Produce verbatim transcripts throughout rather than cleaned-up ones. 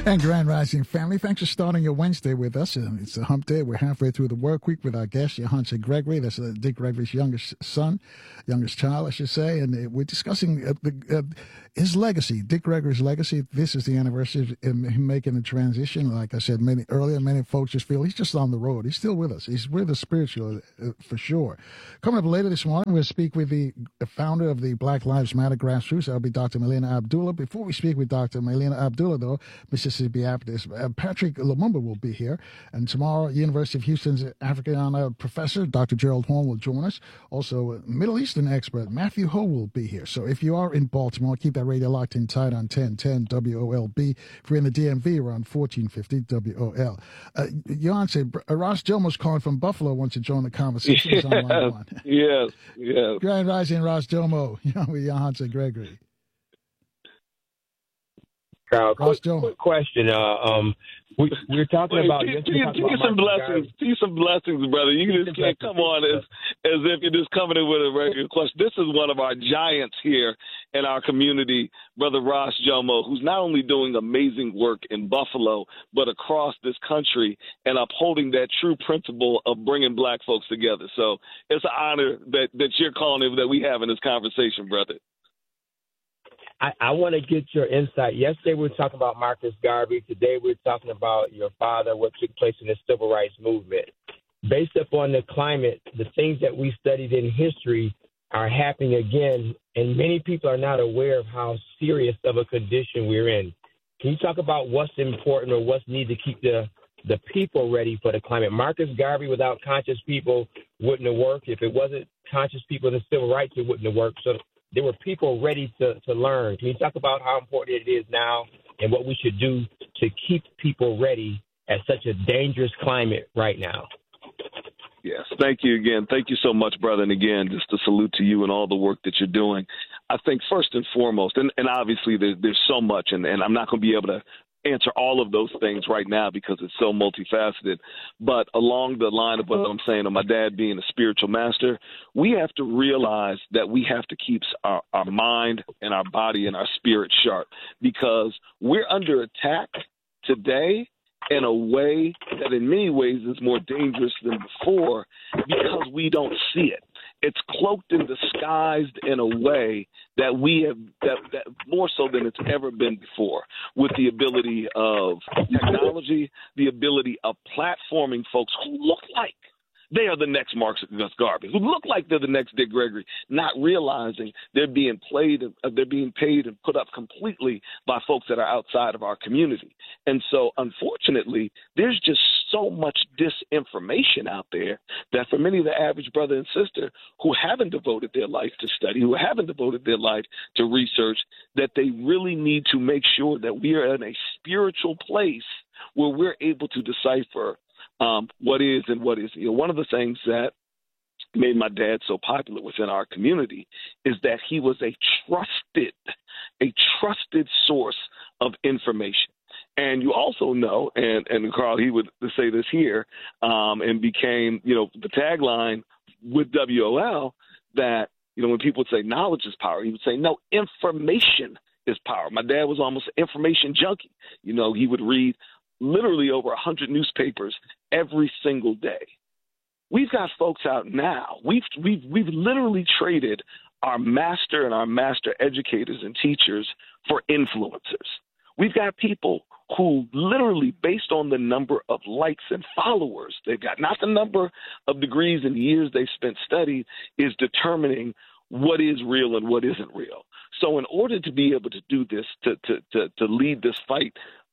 And Grand Rising family, thanks for starting your Wednesday with us. It's a hump day. We're halfway through the work week with our guest, Johansen Gregory. That's uh, Dick Gregory's youngest son, youngest child, I should say. And uh, we're discussing uh, the, uh, his legacy, Dick Gregory's legacy. This is the anniversary of him making the transition. Like I said many earlier, many folks just feel he's just on the road. He's still with us. He's with us spiritually, uh, for sure. Coming up later this morning, we'll speak with the founder of the Black Lives Matter Grassroots. That'll be Doctor Melina Abdullah. Before we speak with Doctor Melina Abdullah, though, Mississippi Baptist, uh, Patrick Lumumba will be here. And tomorrow, University of Houston's Africana professor, Doctor Gerald Horn, will join us. Also, uh, Middle Eastern expert Matthew Ho will be here. So if you are in Baltimore, keep that radio locked in tight on ten ten W O L B. If you're in the D M V, around fourteen fifty W O L. Uh, Johansen, uh, Ross Jomo's calling from Buffalo wants to join the conversation. Yes, on line one. yes, yes. Grand Rising, Ross Jomo, you know, with Johansen Gregory. Carl, quick, quick question. Uh, um, we, we were talking Wait, about... Peace, peace, peace and blessings. Guys. Peace and blessings, brother. You just can't come on as, as if you're just coming in with a regular question. This is one of our giants here in our community, Brother Ross Jomo, who's not only doing amazing work in Buffalo, but across this country and upholding that true principle of bringing black folks together. So it's an honor that, that you're calling it, that we have in this conversation, brother. I, I want to get your insight. Yesterday we were talking about Marcus Garvey. Today we're talking about your father, what took place in the civil rights movement. Based upon the climate, the things that we studied in history are happening again, and many people are not aware of how serious of a condition we're in. Can you talk about what's important or what's needed to keep the, the people ready for the climate? Marcus Garvey, without conscious people, wouldn't have worked. If it wasn't conscious people in the civil rights, it wouldn't have worked. So there were people ready to, to learn. Can you talk about how important it is now and what we should do to keep people ready at such a dangerous climate right now? Yes, thank you again. Thank you so much, brother. And again, just a salute to you and all the work that you're doing. I think first and foremost, and, and obviously there, there's so much, and, and I'm not going to be able to answer all of those things right now because it's so multifaceted. But along the line of what I'm saying, of my dad being a spiritual master, we have to realize that we have to keep our, our mind and our body and our spirit sharp, because we're under attack today in a way that in many ways is more dangerous than before because we don't see it. It's cloaked and disguised in a way that we have, that, that more so than it's ever been before, with the ability of technology, the ability of platforming folks who look like they are the next Marcus Garvey, who look like they're the next Dick Gregory, not realizing they're being played, uh, they're being paid and put up completely by folks that are outside of our community. And so, unfortunately, there's just so much disinformation out there that for many of the average brother and sister who haven't devoted their life to study, who haven't devoted their life to research, that they really need to make sure that we are in a spiritual place where we're able to decipher Um, what is and what is. You know, one of the things that made my dad so popular within our community is that he was a trusted, a trusted source of information. And you also know, and, and Carl, he would say this here, um, and became, you know, the tagline with W O L that, you know, when people would say knowledge is power, he would say, no, information is power. My dad was almost an information junkie. You know, he would read literally over one hundred newspapers every single day. We've got folks out now. We've we've we've literally traded our master and our master educators and teachers for influencers. We've got people who literally, based on the number of likes and followers they've got, not the number of degrees and years they've spent studying, is determining what is real and what isn't real. So in order to be able to do this, to to to, to lead this fight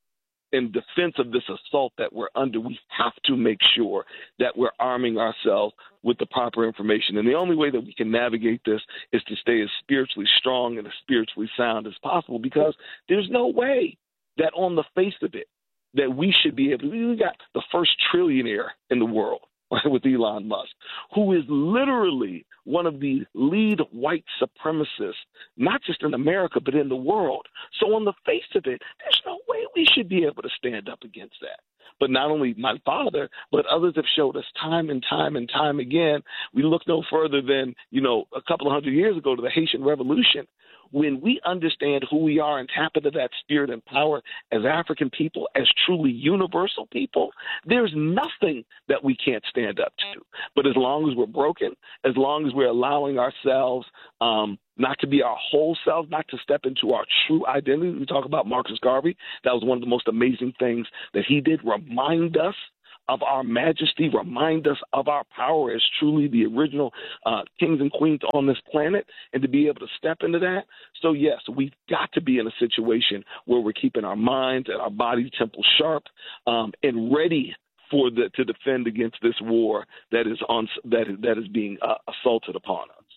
in defense of this assault that we're under, we have to make sure that we're arming ourselves with the proper information. And the only way that we can navigate this is to stay as spiritually strong and as spiritually sound as possible, because there's no way that on the face of it that we should be able to. We got the first trillionaire in the world, right, with Elon Musk, who is literally one of the lead white supremacists, not just in America, but in the world. So on the face of it, there's no way we should be able to stand up against that. But not only my father, but others have showed us time and time and time again. We look no further than, you know, a couple of hundred years ago to the Haitian Revolution, when we understand who we are and tap into that spirit and power as African people, as truly universal people, there's nothing that we can't stand up to. But as long as we're broken, as long as we're allowing ourselves um, not to be our whole selves, not to step into our true identity. We talk about Marcus Garvey. That was one of the most amazing things that he did, remind us of our majesty, remind us of our power as truly the original uh, kings and queens on this planet, and to be able to step into that. So, yes, we've got to be in a situation where we're keeping our minds and our body temple sharp um, and ready for the to defend against this war that is on that is, that is being uh, assaulted upon us.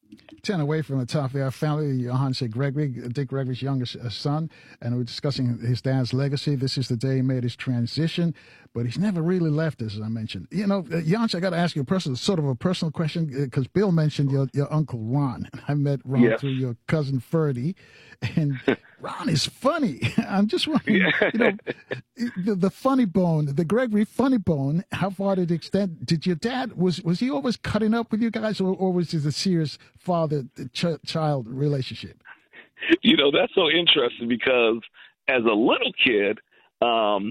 Ten away from the top of our family, Johanse Gregory, Dick Gregory's youngest son, and we're discussing his dad's legacy. This is the day he made his transition, but he's never really left us, as I mentioned. You know, Johanse, I got to ask you a personal, sort of a personal question, because Bill mentioned your, your uncle Ron. I met Ron yes. through your cousin Ferdy, and Ron is funny. I'm just wondering, yeah. you know, the, the funny bone, the Gregory funny bone, how far did it extend? Did your dad, was was he always cutting up with you guys, or, or was it a serious father-child relationship? You know, that's so interesting because as a little kid, um,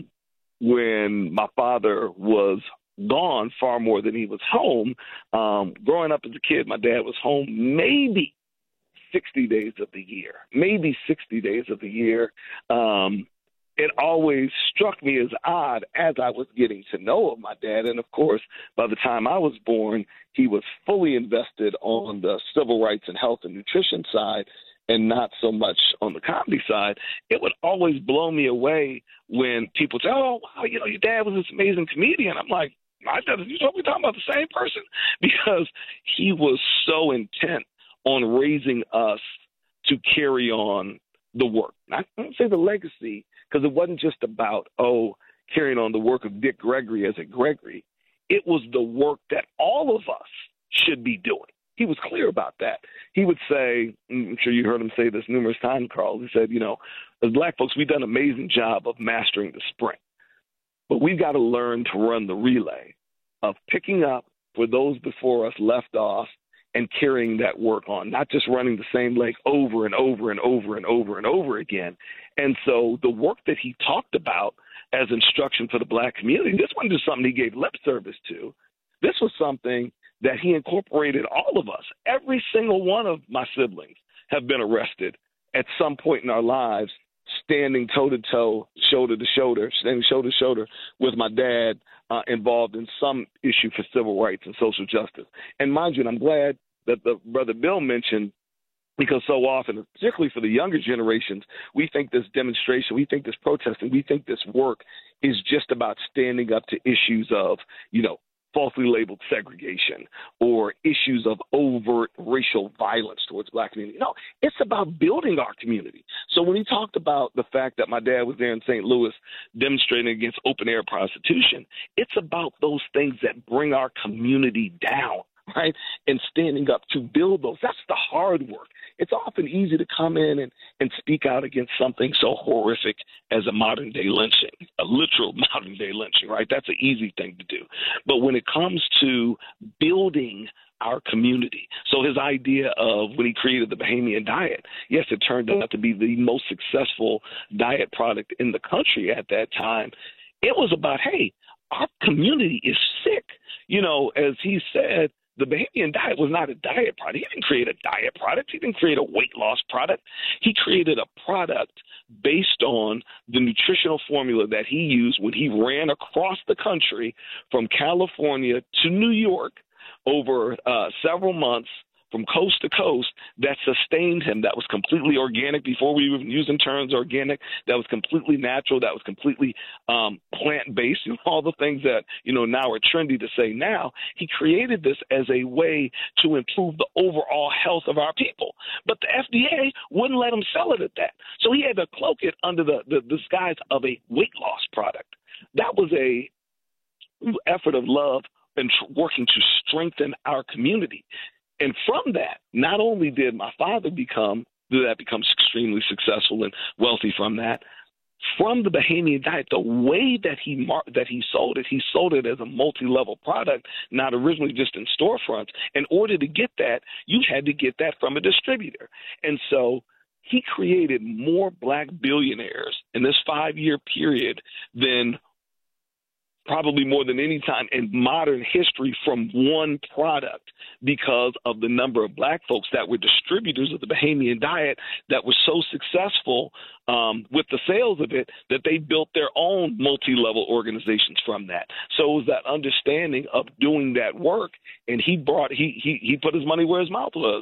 when my father was gone far more than he was home, um, growing up as a kid, my dad was home maybe sixty days of the year, maybe sixty days of the year. Um, it always struck me as odd as I was getting to know of my dad. And, of course, by the time I was born, he was fully invested on the civil rights and health and nutrition side and not so much on the comedy side. It would always blow me away when people say, oh, wow, you know, your dad was this amazing comedian. I'm like, my dad, you know, we're talking about the same person? Because he was so intent on raising us to carry on the work. I don't say the legacy, because it wasn't just about, oh, carrying on the work of Dick Gregory as a Gregory. It was the work that all of us should be doing. He was clear about that. He would say, I'm sure you heard him say this numerous times, Carl, he said, you know, as black folks, we've done an amazing job of mastering the sprint, but we've got to learn to run the relay of picking up where those before us left off and carrying that work on, not just running the same leg over and over and over and over and over again. And so the work that he talked about as instruction for the black community, this wasn't just something he gave lip service to. This was something that he incorporated all of us. Every single one of my siblings have been arrested at some point in our lives, standing toe-to-toe, shoulder-to-shoulder, standing shoulder-to-shoulder with my dad uh, involved in some issue for civil rights and social justice. And mind you, and I'm glad that the brother Bill mentioned, because so often, particularly for the younger generations, we think this demonstration, we think this protesting, we think this work is just about standing up to issues of, you know, falsely labeled segregation or issues of overt racial violence towards black community. No, it's about building our community. So when he talked about the fact that my dad was there in Saint Louis demonstrating against open-air prostitution, it's about those things that bring our community down, right, and standing up to build those. That's the hard work. It's often easy to come in and, and speak out against something so horrific as a modern-day lynching, a literal modern-day lynching, right? That's an easy thing to do. But when it comes to building our community, so his idea of when he created the Bahamian diet, yes, it turned out to be the most successful diet product in the country at that time. It was about, hey, our community is sick. You know, as he said, the Bahamian diet was not a diet product. He didn't create a diet product. He didn't create a weight loss product. He created a product based on the nutritional formula that he used when he ran across the country from California to New York over uh, several months, from coast to coast, that sustained him, that was completely organic before we were using terms organic, that was completely natural, that was completely um, plant-based, you know, all the things that, you know, now are trendy to say now. He created this as a way to improve the overall health of our people. But the F D A wouldn't let him sell it at that. So he had to cloak it under the, the disguise of a weight loss product. That was a effort of love and tr- working to strengthen our community. And from that, not only did my father become, did that becomes extremely successful and wealthy from that, from the Bahamian diet, the way that he mar- that he sold it, he sold it as a multi-level product, not originally just in storefronts. In order to get that, you had to get that from a distributor. And so he created more black billionaires in this five-year period than probably more than any time in modern history from one product, because of the number of black folks that were distributors of the Bahamian diet that were so successful um, with the sales of it that they built their own multi-level organizations from that. So it was that understanding of doing that work, and he brought he he he put his money where his mouth was.